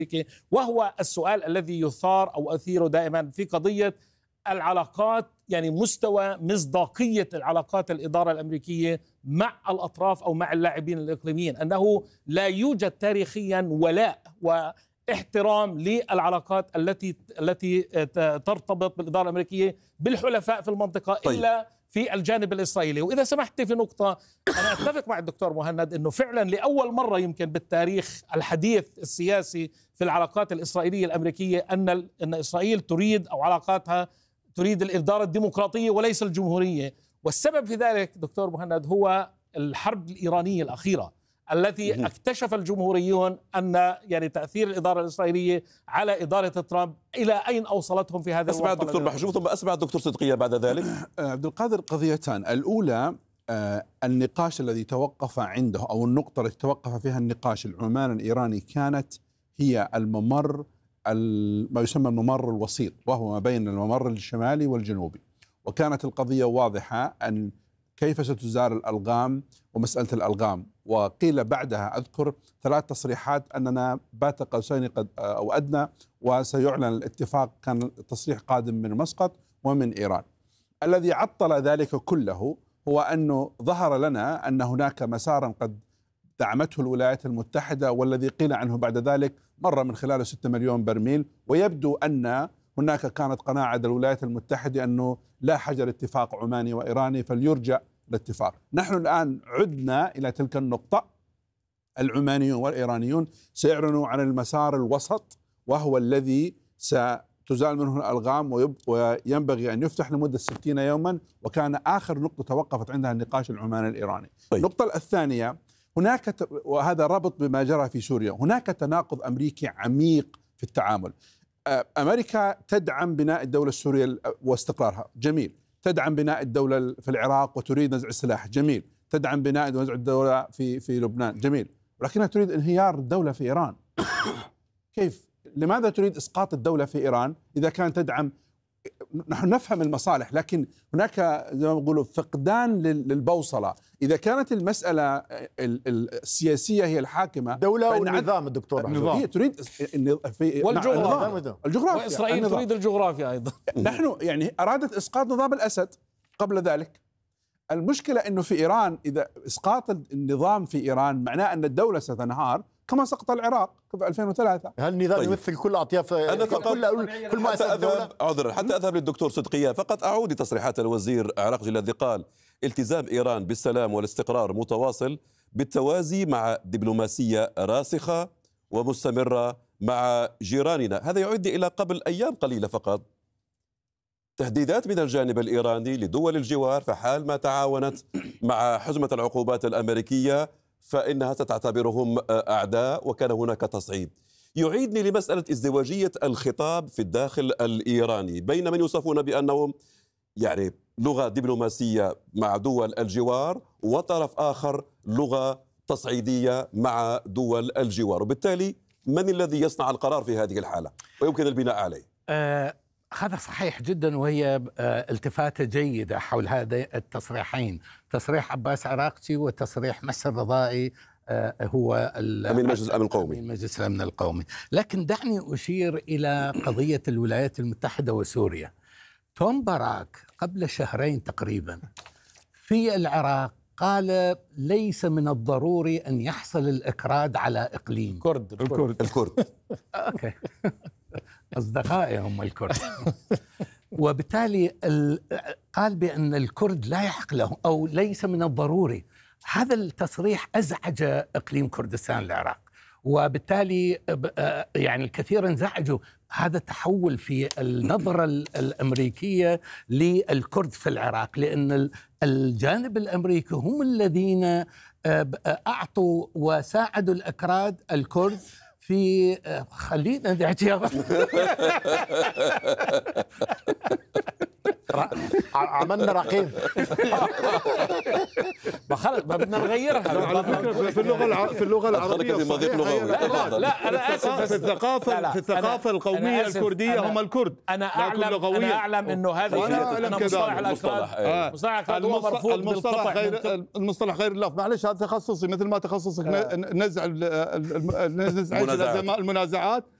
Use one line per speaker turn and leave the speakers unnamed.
وهو السؤال الذي يثار أو أثيره دائما في قضية العلاقات، يعني مستوى مصداقية العلاقات الإدارة الأمريكية مع الأطراف أو مع اللاعبين الإقليميين، أنه لا يوجد تاريخيا ولاء واحترام للعلاقات التي ترتبط بالإدارة الأمريكية بالحلفاء في المنطقة إلا في الجانب الإسرائيلي. وإذا سمحت في نقطة، أنا أتفق مع الدكتور مهند أنه فعلا لأول مرة يمكن بالتاريخ الحديث السياسي في العلاقات الإسرائيلية الأمريكية أن إسرائيل تريد أو علاقاتها تريد الإدارة الديمقراطية وليس الجمهورية. والسبب في ذلك دكتور مهند هو الحرب الإيرانية الأخيرة التي اكتشف الجمهوريون أن يعني تأثير الإدارة الإسرائيلية على إدارة ترامب إلى أين أوصلتهم في هذا.
أسمع الدكتور محجوب ثم أسمع الدكتور صدقية بعد ذلك.
عبد القادر، قضيتان. الأولى النقاش الذي توقف عنده أو النقطة التي توقف فيها النقاش العمان الإيراني كانت هي الممر ما يسمى الممر الوسيط، وهو ما بين الممر الشمالي والجنوبي. وكانت القضية واضحة أن كيف ستزار الألغام ومسألة الألغام. وقيل بعدها أذكر 3 تصريحات أننا بات قوسين أو أدنى وسيعلن الاتفاق. كان تصريح قادم من مسقط ومن إيران. الذي عطل ذلك كله هو أنه ظهر لنا أن هناك مسارا قد دعمته الولايات المتحدة، والذي قيل عنه بعد ذلك مر من خلاله 6 مليون برميل. ويبدو أن هناك كانت قناعة لدى الولايات المتحدة أنه لا حجر اتفاق عماني وإيراني فليرجع الاتفاق. نحن الآن عدنا إلى تلك النقطة. العمانيون والإيرانيون سيعلنوا عن المسار الوسط، وهو الذي ستزال منه الألغام وينبغي أن يفتح لمدة 60 يوما. وكان آخر نقطة توقفت عندها النقاش العماني الإيراني. النقطة الثانية، هناك وهذا ربط بما جرى في سوريا، هناك تناقض أمريكي عميق في التعامل. أمريكا تدعم بناء الدولة السورية واستقرارها، جميل. تدعم بناء الدولة في العراق وتريد نزع السلاح، جميل. تدعم بناء ونزع الدولة في لبنان، جميل. ولكنها تريد انهيار الدولة في إيران. كيف؟ لماذا تريد إسقاط الدولة في إيران إذا كانت تدعم؟ نحن نفهم المصالح، لكن هناك زي ما بيقولوا فقدان للبوصلة. إذا كانت المسألة السياسية هي الحاكمة،
دولة والنظام الدكتور
النظام. هي تريد
الجغرافيا، وإسرائيل تريد الجغرافيا أيضا.
نحن يعني أرادت إسقاط نظام الأسد قبل ذلك. المشكلة أنه في إيران إذا إسقاط النظام في إيران معناه أن الدولة ستنهار كما سقط العراق في 2003.
هل النظام يمثل كل أطياف كل مؤسسات الدولة؟
عذرا حتى أذهب للدكتور صدقية، فقط أعود لتصريحات الوزير عراقجي الذي قال التزام إيران بالسلام والاستقرار متواصل بالتوازي مع دبلوماسية راسخة ومستمرة مع جيراننا. هذا يعود إلى قبل أيام قليلة فقط تهديدات من الجانب الإيراني لدول الجوار، فحال ما تعاونت مع حزمة العقوبات الأمريكية فإنها ستعتبرهم أعداء، وكان هناك تصعيد. يعيدني لمسألة ازدواجية الخطاب في الداخل الإيراني بين من يوصفون بأنهم يعني لغة دبلوماسية مع دول الجوار، وطرف آخر لغة تصعيدية مع دول الجوار. وبالتالي من الذي يصنع القرار في هذه الحالة ويمكن البناء عليه؟
هذا صحيح جدا، وهي التفاتة جيدة حول هذين التصريحين، تصريح عباس عراقجي وتصريح مسعود رضائي هو
أمين مجلس الأمن القومي.
أمين مجلس الأمن القومي. لكن دعني أشير إلى قضية الولايات المتحدة وسوريا. توم باراك قبل شهرين تقريبا في العراق قال ليس من الضروري أن يحصل الإكراد على إقليم
الكرد.
أوكي. أصدقائي هم الكرد. وبالتالي قال بأن الكرد لا يحق له أو ليس من الضروري. هذا التصريح أزعج إقليم كردستان العراق، وبالتالي يعني الكثير انزعجوا. هذا تحول في النظرة الأمريكية للكرد في العراق، لأن الجانب الأمريكي هم الذين أعطوا وساعدوا الأكراد الكرد في خلينا نحكي
عملنا رقيم.
ما بدنا نغيرها.
على فكرة في اللغة العربية
الصحيحة
لا أنا آسف،
في الثقافة القومية الكردية هم الكرد.
أنا أعلم إنه هذه مصطلح الأكراد.
المصطلح غير اللفظ. معلش هذا تخصصي مثل ما تخصصك نزع المنازعات.